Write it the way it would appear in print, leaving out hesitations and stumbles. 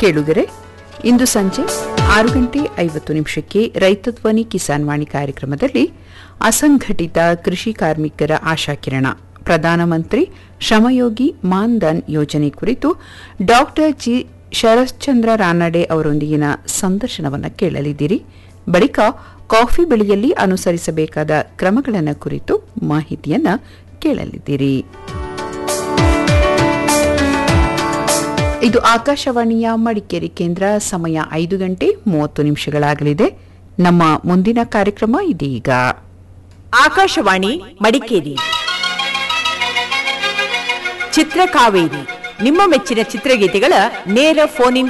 ಕೇಳುಗರೆ, ಇಂದು ಸಂಜೆ 6:50 ರೈತ ಧ್ವನಿ ಕಿಸಾನ್ ವಾಣಿ ಕಾರ್ಯಕ್ರಮದಲ್ಲಿ ಅಸಂಘಟಿತ ಕೃಷಿ ಕಾರ್ಮಿಕರ ಆಶಾಕಿರಣ ಪ್ರಧಾನಮಂತ್ರಿ ಶ್ರಮಯೋಗಿ ಮಾನ್ಧನ್ ಯೋಜನೆ ಕುರಿತು ಡಾಕ್ಟರ್ ಜಿ ಶರಶ್ಚಂದ್ರ ರಾನಡೆ ಅವರೊಂದಿಗಿನ ಸಂದರ್ಶನವನ್ನು ಕೇಳಲಿದ್ದೀರಿ. ಬಳಿಕ ಕಾಫಿ ಬೆಳೆಯಲ್ಲಿ ಅನುಸರಿಸಬೇಕಾದ ಕ್ರಮಗಳನ್ನು ಕುರಿತು ಮಾಹಿತಿಯನ್ನು ಕೇಳಲಿದ್ದೀರಿ. ಇದು ಆಕಾಶವಾಣಿಯ ಮಡಿಕೇರಿ ಕೇಂದ್ರ. ಸಮಯ 5:30 ನಮ್ಮ ಮುಂದಿನ ಕಾರ್ಯಕ್ರಮ ಇದೀಗ. ಆಕಾಶವಾಣಿ ಮಡಿಕೇರಿ ಚಿತ್ರಕಾವೇರಿ, ನಿಮ್ಮ ಮೆಚ್ಚಿನ ಚಿತ್ರಗೀತೆಗಳ ನೇರ ಫೋನ್ ಇನ್